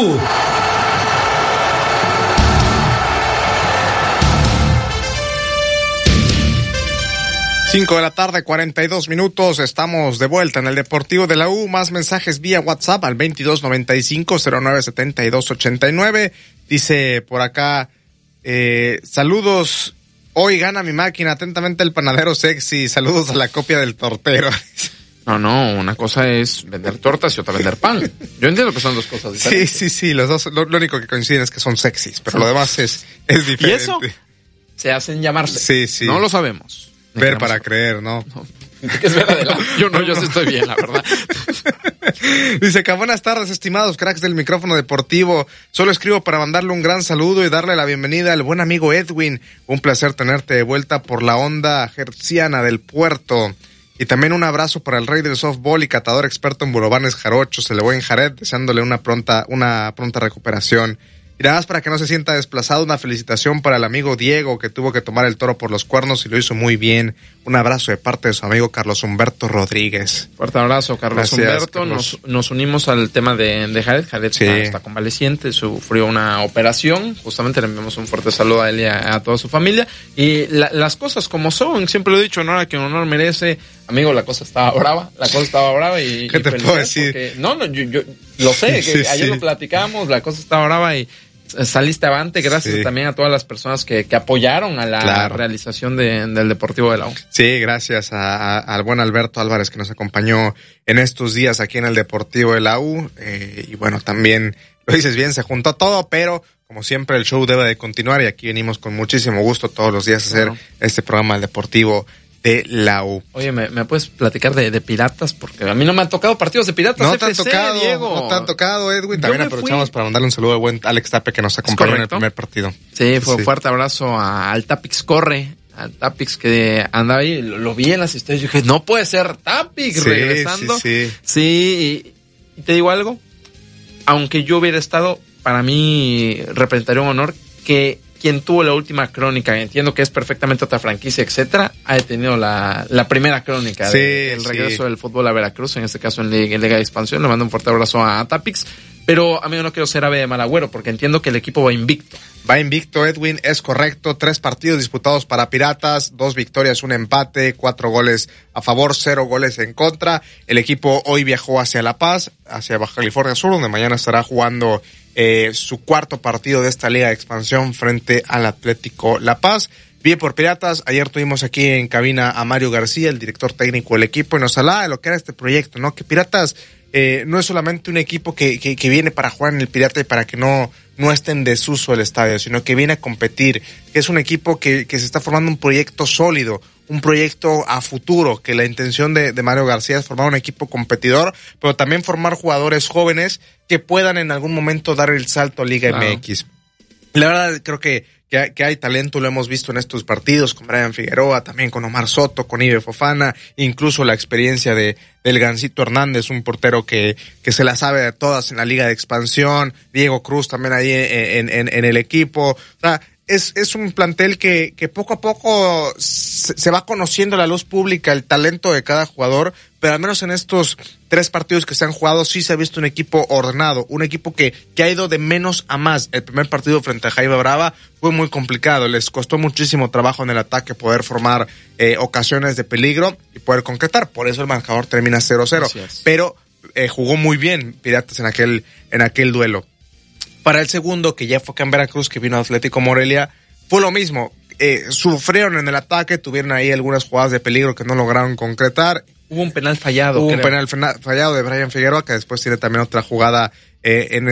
U. 5 de la tarde, 42 minutos. Estamos de vuelta en el Deportivo de la U. Más mensajes vía WhatsApp al 2295-097289. Dice por acá, saludos. Hoy gana mi máquina. Atentamente el panadero sexy. Saludos a la copia del tortero. No, una cosa es vender tortas y otra vender pan. Yo entiendo que son dos cosas diferentes. Sí, los dos, lo único que coinciden es que son sexys, pero lo demás es diferente. ¿Y eso? Se hacen llamarse. Sí. No lo sabemos. Ver para creer, ¿no? ¿Qué es ver adelante? Yo sí estoy bien, la verdad. Dice acá, buenas tardes, estimados cracks del micrófono deportivo. Solo escribo para mandarle un gran saludo y darle la bienvenida al buen amigo Edwin. Un placer tenerte de vuelta por la onda hertziana del puerto. Y también un abrazo para el rey del softball y catador experto en bulobanes jarochos, el buen Jared, deseándole una pronta recuperación. Y nada más para que no se sienta desplazado, una felicitación para el amigo Diego, que tuvo que tomar el toro por los cuernos y lo hizo muy bien. Un abrazo de parte de su amigo Carlos Humberto Rodríguez. Fuerte abrazo, Carlos. Gracias, Humberto. Carlos. Nos unimos al tema de Jared. Jared está convaleciente, sufrió una operación. Justamente le enviamos un fuerte saludo a él y a toda su familia. Y las cosas como son, siempre lo he dicho, honor a quien honor merece. Amigo, la cosa estaba brava y ¿qué te puedo decir? Porque, yo lo sé, que ayer lo platicamos, la cosa estaba brava y saliste avante, gracias también a todas las personas que apoyaron a la realización del Deportivo de la U. Sí, gracias al buen Alberto Álvarez que nos acompañó en estos días aquí en el Deportivo de la U, y bueno, también lo dices bien, se juntó todo, pero como siempre el show debe de continuar y aquí venimos con muchísimo gusto todos los días a hacer este programa del Deportivo de la U. Oye, ¿me puedes platicar de Piratas? Porque a mí no me han tocado partidos de Piratas. No te han tocado, Diego. No te han tocado, Edwin. También aprovechamos para mandarle un saludo al buen Alex Tape que nos acompañó en el primer partido. Sí, fue un fuerte abrazo al Tapix Corre, al Tapix que andaba ahí, lo vi en las historias y dije, no puede ser Tapix regresando. Sí, y te digo algo, aunque yo hubiera estado, para mí representaría un honor que quien tuvo la última crónica, entiendo que es perfectamente otra franquicia, etcétera, ha tenido la primera crónica del regreso del fútbol a Veracruz, en este caso en Liga de Expansión. Le mando un fuerte abrazo a Tapix, pero amigo, no quiero ser ave de mal agüero, porque entiendo que el equipo va invicto. Va invicto, Edwin, es correcto. 3 partidos disputados para Piratas, 2 victorias, 1 empate, 4 goles a favor, 0 goles en contra. El equipo hoy viajó hacia La Paz, hacia Baja California Sur, donde mañana estará jugando su cuarto partido de esta Liga de Expansión frente al Atlético La Paz. Bien por Piratas, ayer tuvimos aquí en cabina a Mario García, el director técnico del equipo, y nos hablaba de lo que era este proyecto, ¿no? Que Piratas no es solamente un equipo que viene para jugar en el Pirata y para que no esté en desuso el estadio, sino que viene a competir, que es un equipo que se está formando un proyecto sólido, un proyecto a futuro, que la intención de Mario García es formar un equipo competidor, pero también formar jugadores jóvenes que puedan en algún momento dar el salto a Liga MX. La verdad creo que hay talento, lo hemos visto en estos partidos, con Brian Figueroa, también con Omar Soto, con Ibe Fofana, incluso la experiencia del Gancito Hernández, un portero que se la sabe de todas en la Liga de Expansión, Diego Cruz también ahí en el equipo. O sea, es un plantel que poco a poco se va conociendo a la luz pública el talento de cada jugador, pero al menos en estos 3 partidos que se han jugado sí se ha visto un equipo ordenado, un equipo que ha ido de menos a más. El primer partido frente a Jaiba Brava fue muy complicado, les costó muchísimo trabajo en el ataque poder formar ocasiones de peligro y poder concretar, por eso el marcador termina 0-0, pero jugó muy bien Piratas en aquel duelo. Para el segundo, que ya fue acá en Veracruz, que vino Atlético Morelia, fue lo mismo. Sufrieron en el ataque, tuvieron ahí algunas jugadas de peligro que no lograron concretar. Hubo un penal fallado. Un penal fallado de Brian Figueroa, que después tiene también otra jugada en